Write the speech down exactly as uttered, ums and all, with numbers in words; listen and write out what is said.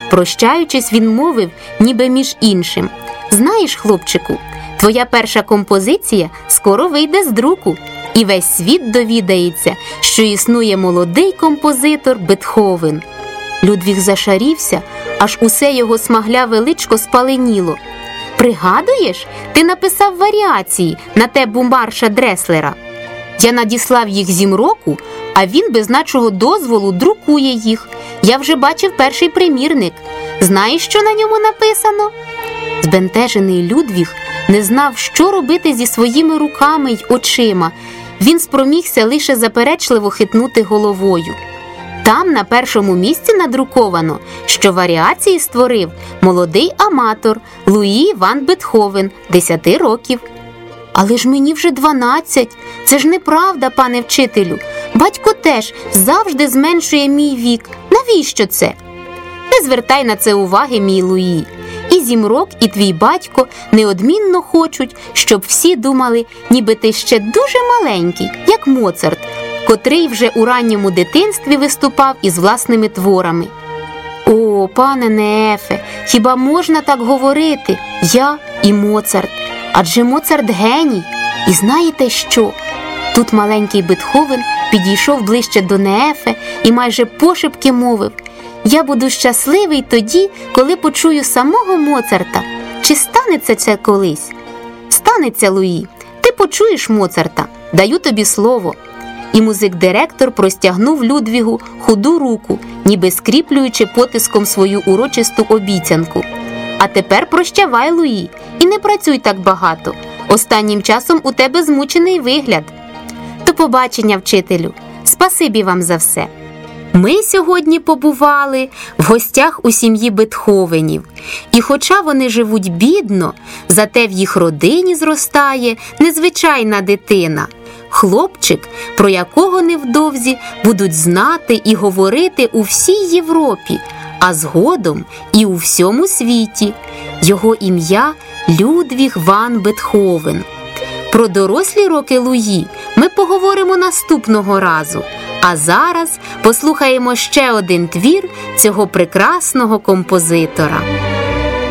Прощаючись, він мовив, ніби між іншим: «Знаєш, хлопчику, твоя перша композиція скоро вийде з друку, і весь світ довідається, що існує молодий композитор Бетховен». Людвіг зашарівся, аж усе його смагляве личко спаленіло. «Пригадуєш, ти написав варіації на те бумарша Дреслера? Я надіслав їх Зімроку, а він без нашого дозволу друкує їх. Я вже бачив перший примірник. Знаєш, що на ньому написано?» Збентежений Людвіг не знав, що робити зі своїми руками й очима. Він спромігся лише заперечливо хитнути головою. Там на першому місці надруковано, що варіації створив молодий аматор Луї ван Бетховен, десяти років. «Але ж мені вже дванадцять. Це ж неправда, пане вчителю. Батько теж завжди зменшує мій вік. Навіщо це?» «Не звертай на це уваги, мій Луї. І Зімрок, і твій батько неодмінно хочуть, щоб всі думали, ніби ти ще дуже маленький, як Моцарт, котрий вже у ранньому дитинстві виступав із власними творами». «О, пане Неефе, хіба можна так говорити? Я і Моцарт. Адже Моцарт геній. І знаєте що?» Тут маленький Бетховен підійшов ближче до Неефе і майже пошепки мовив: «Я буду щасливий тоді, коли почую самого Моцарта. Чи станеться це колись?» «Станеться, Луї. Ти почуєш Моцарта. Даю тобі слово». І музик-директор простягнув Людвігу худу руку, ніби скріплюючи потиском свою урочисту обіцянку. «А тепер прощавай, Луї, і не працюй так багато. Останнім часом у тебе змучений вигляд». «До побачення, вчителю. Спасибі вам за все». Ми сьогодні побували в гостях у сім'ї Бетховенів. І хоча вони живуть бідно, зате в їх родині зростає незвичайна дитина. Хлопчик, про якого невдовзі будуть знати і говорити у всій Європі, а згодом і у всьому світі. Його ім'я Людвіг ван Бетховен. Про дорослі роки Луї ми поговоримо наступного разу. А зараз послухаємо ще один твір цього прекрасного композитора.